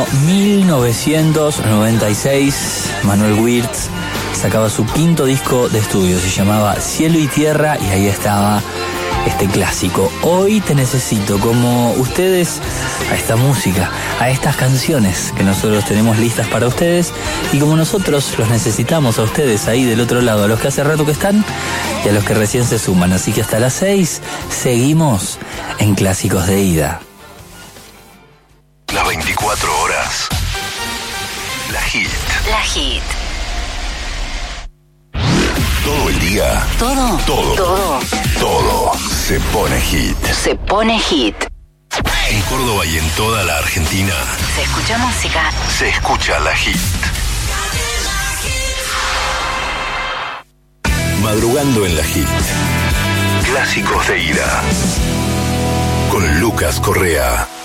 1996, Manuel Wirtz sacaba su quinto disco de estudio, se llamaba Cielo y Tierra, y ahí estaba este clásico. Hoy te necesito, como ustedes, a esta música, a estas canciones que nosotros tenemos listas para ustedes, y como nosotros los necesitamos a ustedes ahí del otro lado, a los que hace rato que están y a los que recién se suman. Así que hasta las 6 seguimos en Clásicos de Ida. Las 24 horas. La Hit. La Hit. Todo el día. Todo se pone hit. Se pone hit. En Córdoba y en toda la Argentina. Se escucha música. Se escucha la Hit. Madrugando en la Hit. Clásicos de Ida. Con Lucas Correa.